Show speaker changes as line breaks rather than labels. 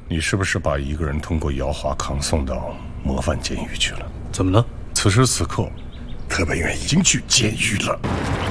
你是不是把一个人通过姚华康送到模范监狱去了？
怎么了？
此时此刻，特派员已经去监狱了。